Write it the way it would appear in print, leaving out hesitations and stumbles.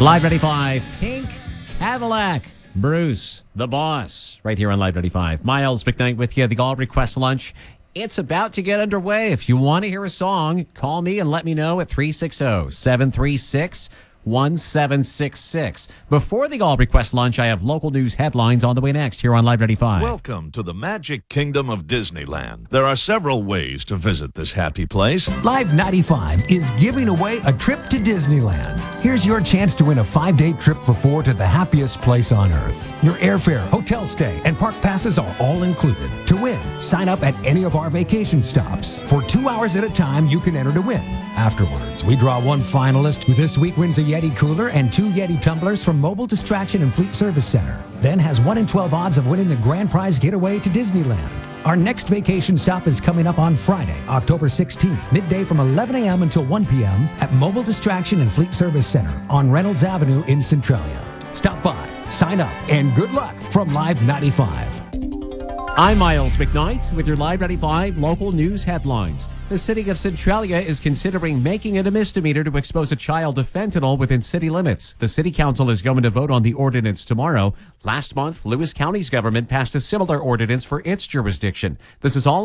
Live 95, Pink Cadillac. Bruce, the boss, right here on Live 95. Miles McKnight with you, the All Request Lunch. It's about to get underway. If you want to hear a song, call me and let me know at 360-736-1766. Before the All Request Lunch, I have local news headlines on the way next here on Live 95. Welcome to the Magic Kingdom of Disneyland. There are several ways to visit this happy place. Live 95 is giving away a trip to Disneyland. Here's your chance to win a 5-day trip for 4 to the happiest place on earth. Your airfare, hotel stay, and park passes are all included. To win, sign up at any of our vacation stops. For 2 hours at a time, you can enter to win. Afterwards, we draw one finalist who this week wins a Yeti cooler and 2 Yeti tumblers from Mobile Distraction and Fleet Service Center. Then has 1 in 12 odds of winning the grand prize getaway to Disneyland. Our next vacation stop is coming up on Friday, October 16th, midday from 11 a.m. until 1 p.m. at Mobile Distraction and Fleet Service Center on Reynolds Avenue in Centralia. Stop by, sign up, and good luck from Live 95. I'm Miles McKnight with your Live 95 local news headlines. The city of Centralia is considering making it a misdemeanor to expose a child to fentanyl within city limits. The city council is going to vote on the ordinance tomorrow. Last month, Lewis County's government passed a similar ordinance for its jurisdiction. This is all